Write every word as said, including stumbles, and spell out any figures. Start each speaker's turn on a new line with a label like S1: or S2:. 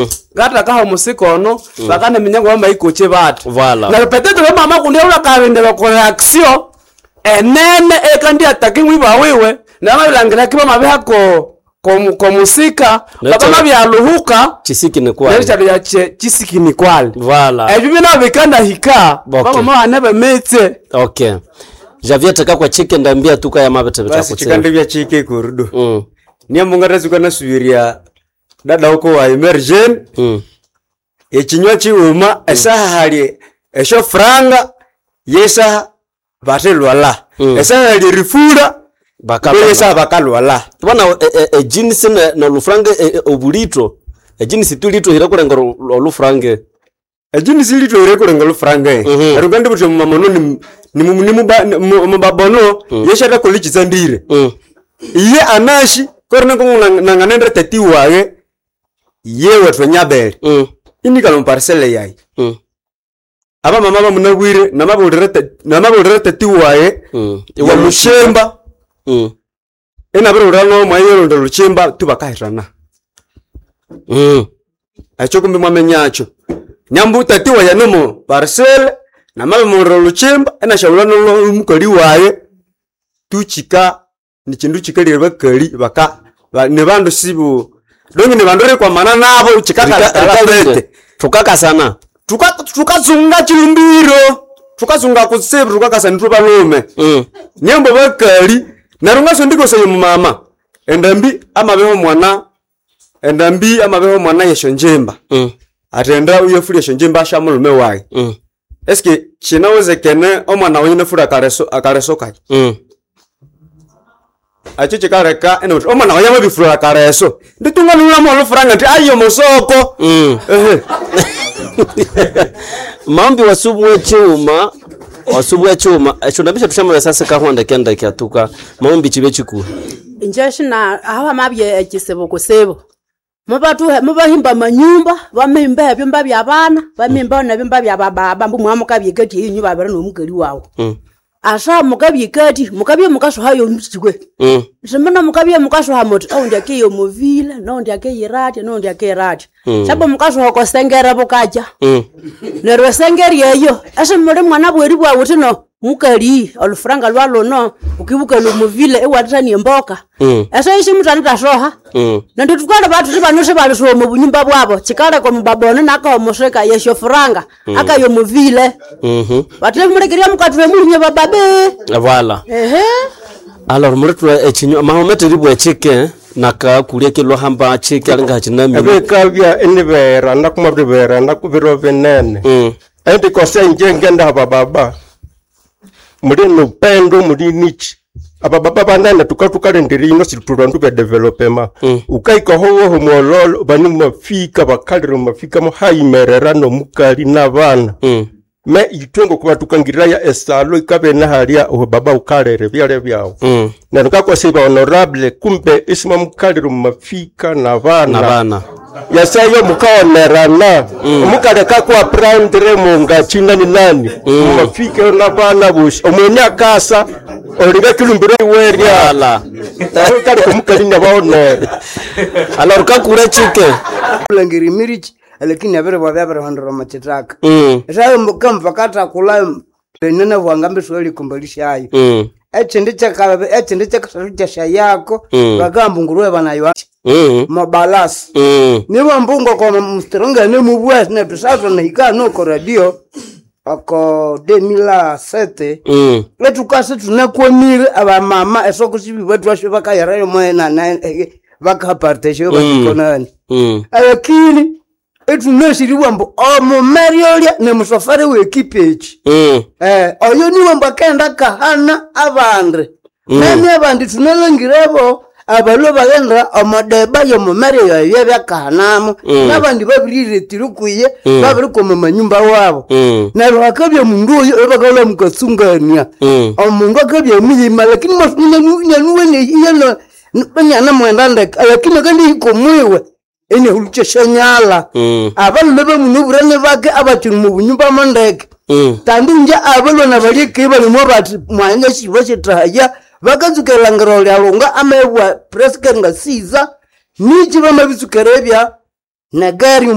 S1: gata kaho musikono bakane minyango mama ikoche batu
S2: Voilà.
S1: na peut-être mama kundi ula karinde bako reaction enene ekandi ataki mwiba wewe na mabilangira kiba mabeha ko ko musika baba byaluhuka
S2: chisiki ni kwali
S1: nari ya chisiki ni kwali
S2: Voilà.
S1: ebibi na bikanda hika
S2: Okay.
S1: baba mama anebe metse.
S2: Okay. Javier taka kwa chike ndambia tuka ya mabete bita
S3: basi chikande bya chike kurudo
S2: mm
S3: niya mungara zuka na subiria dada uko wa emergen
S2: mm
S3: ekinywa chiuma esaha hali esho franga yesa batelwala
S2: Mm.
S3: esaha hali rifura
S2: bakapa
S3: yesa bakalwala
S2: bana e, e, e jinsi na, na lufrange e, e, obulito e jinsi tulito hira kurenga lufrange
S3: ejini silito ire kurenga lufrange
S2: Mhm.
S3: arugande buto mamono ni ni mu- ni muba- mu- mubabono yesha ta kolichi zandire
S2: mm
S3: iye anashi korna ko nanganendre tati wae yewe twanyabele
S2: mm
S3: ini kalo parcelle yai
S2: mm
S3: aba mama ba munabwire namabulire namabulire tati wae
S2: mm
S3: ya mushemba
S2: mm
S3: ena bero rano mayero ndo luchemba tubakahitana
S2: mm
S3: acho kumbe mwamenyacho nyambu tati wa yanemo parcelle namabe muro luchemba ena shawulano lo mukali wae tuchika ni chindu chikali bakali baka ba, ne bandu sibu dongi ne bandu kwa mana nabo uchikaka kalabete
S2: tukaka sana
S3: tuka tukazunga chilumbiro tukazunga kusebu tukakasa ntuba lume
S2: mm
S3: nyambo bakali narunga so ndiko sayo mama endambi amabeho mwana endambi amabeho mwana yesho njemba
S2: mm
S3: atenda uyefuli yesho njemba shamulume wae
S2: mm
S3: eske chinaweze kene omwana wanyine fura akareso akareso kai
S2: mm
S3: acho chikareka eno omwana wanyama bifura akareso nditunga nula mo lufuranga ndi ayo mosoko
S2: mm
S3: ehe
S2: mambi wasubwe chuma wasubwe chuma eshonabisha tushama sasa ka honda kenda kyatuka mambi chibe chiku
S4: Injeshina hawa mabye ekisebo kusebo. Mubatu mubahimba manyumba bamemba ebyumba byabana bamemba na byumba byababa bambu mwamuka byekati yinyuba bara no mukali wawo.
S2: mm
S4: Asha mukabye kati mukabye mukaso hayo mutsikwe.
S2: mm
S4: Shimana mukabye mukaso hamoto au ndiake yo movile no ndiake yirati no ndiake rati. Sabo mukaso hoko sengera bukaja.
S2: mm
S4: Nerwe sengeri yeyo asha muri mwana bweri bwa wutino mukali olufranga lwalo no ukibuka lo movile ewatani mboka.
S2: mm
S4: Asa ishi mutani tashoha.
S2: mm
S4: Nando tukala batu tibanushe baluso mu bunyumba bwabo chikale ko mubabone naka omusheka yesho franga aka yo muvile
S2: mhm
S4: batule muregeria mukatwe munye bababe
S2: voilà
S4: ehe
S2: alors muretu echinyo mahomete ribwe chike naka kulie kilo hamba chike alinga chinami
S5: ebe kabya enibera nakumabera nakubiro benene
S2: mm
S5: endi kose njengenda baba muri no pendo muri nichi ababa banana tukatukale ino siturandu be developema
S2: mm.
S5: ukaika hoho homololo bani mafika bakaliro mafika mo haimerera no mukali nabana
S2: mm.
S5: me itungo kuba tukangiraya esalo ikabe na halia o baba ukalere byale byao
S2: mm.
S5: na nkako seba honorable kumbe isima mukaliro mafika nabana
S2: nabana
S5: yasayo mukaonerana mm. mukale kakwa prendre munga china ni nani mm. mafika nabana bush omwenya kasa oliga kilumbira weria
S2: ala
S5: kale kumukali nabaone
S2: alors kakure chike
S6: langiri mirich lakini abere bwabere handoro machitaka
S2: mm
S6: sayo mukamba kata kula penena wangambe swali kumbalisha ayo
S2: mm
S6: echinde chaka echinde chaka saruja yako
S2: mm.
S6: bagambu nguruwe banayo
S2: mm
S6: mabalasi
S2: mm
S6: niwa mbungo kwa mstronga ne mubwes ne tusato na hika no ko radio ako deux mille sept
S2: mm
S6: letu kase tunakwamire aba mama esoko sibi wetu asho bakayarayo mwena na baka partage bakikonani
S2: mm
S6: lakini etu nashiri wambo omo mariolia ne musafari we kipechi
S2: mm
S6: eh oyo ni wambo kenda kahana abandre nani abandi tunalangirebo abalo bagenda omodeba yo mumario yo byakahanamu nabandi babirire tirukuye babiri ko manyumba wabo na bakabye mundu yo bagala mukasungania omungu akabye muyima lakini masuna nyanuwe ne yelo banyana mwendande lakini kandi iko mwiwe ene huluche shanyala abalo bebe munuburane bake abachiri mu bunyumba mandeke tandi nja abalo na bali kiba ni mobati mwanya shibo shitaya bakazukela ngaro lyalunga amebwa president nga siza niki bamabisukerebya na gari